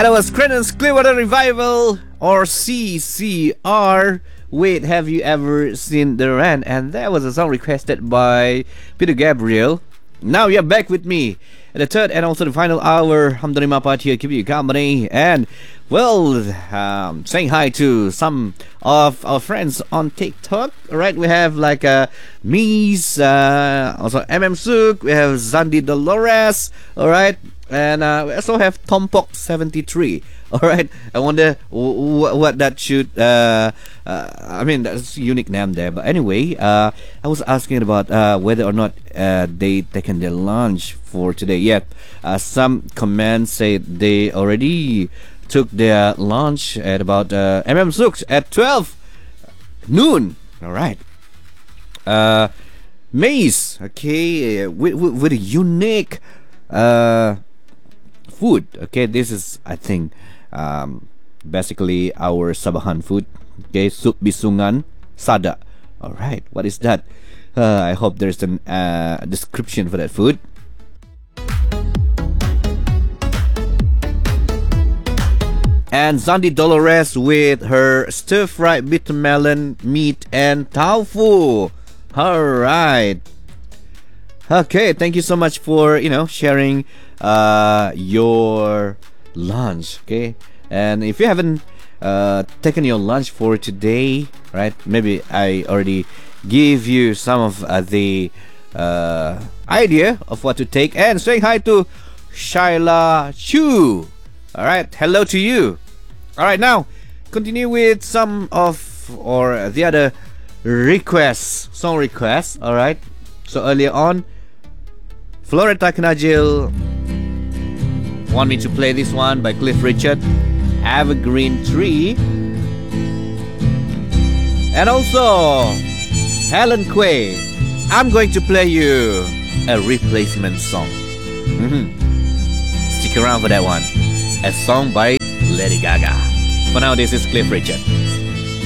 And that was Creedence Clearwater Revival, or CCR. Wait, have you ever seen the Rand? And that was a song requested by Peter Gabriel. Now you're back with me at the third and also the final hour. I'm Donny Mapat here, keeping you company. And, well, saying hi to some of our friends on TikTok. Alright, we have like Mies, also MM Suk, we have Zandi Dolores, alright. And we also have Tompok73. Alright, I wonder what that should. I mean, that's a unique name there. But anyway, I was asking about whether or not they taken their lunch for today yet. Some comments say they already took their lunch at about MM Sooks at 12 noon. Alright. Maze, okay, with a unique food. Okay, this is, I think, basically our Sabahan food. Okay, soup bisungan sada. All right, what is that? I hope there's an description for that food. And Zandi Dolores with her stir-fried bitter melon, meat, and tofu. All right. Okay, thank you so much for sharing your lunch. Okay, and if you haven't taken your lunch for today, right? Maybe I already give you some of the idea of what to take. And saying hi to Shaila Chu. All right, hello to you. All right, now continue with some of or the other song requests. All right, so earlier on, Floretta Knajil want me to play this one by Cliff Richard, Evergreen Tree. And also Helen Quay, I'm going to play you a replacement song. Stick around for that one. A song by Lady Gaga. For now, this is Cliff Richard.